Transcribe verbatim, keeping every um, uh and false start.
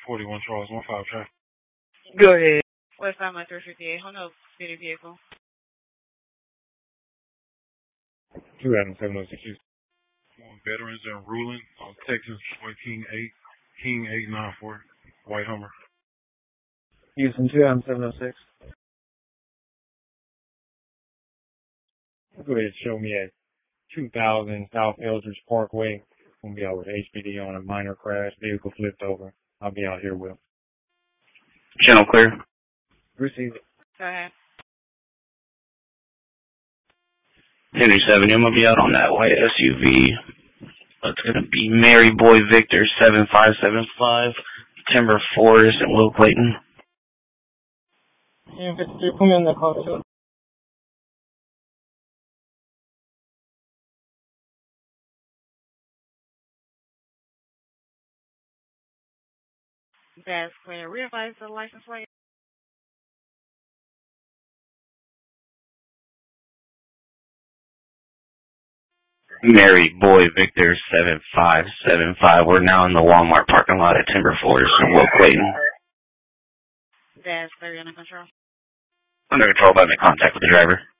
forty-one Charles, one five traffic. Go ahead. West Side three fifty-eight, Honda City vehicle. two Adam seven oh six. Veterans in Ruling, uh, Texas, King eight, King eight nine four, white Hummer. Houston two Adam seven oh six. Go ahead and show me at two thousand South Eldridge Parkway. I'm going to be out with H P D on a minor crash. Vehicle flipped over. I'll be out here with. Channel clear. Receive it. Go ahead. Henry seven, I'm going to be out on that white S U V. It's going to be Mary Boy Victor seven five seven five, Timber Forest and Will Clayton. Yeah, Victor, put me in the call too. That's clear. Realize the license plate. Mary Boy Victor seven five seven five. We're now in the Walmart parking lot at Timber Forest and Will Clayton. That's clear. Under control. Under control, by the contact with the driver.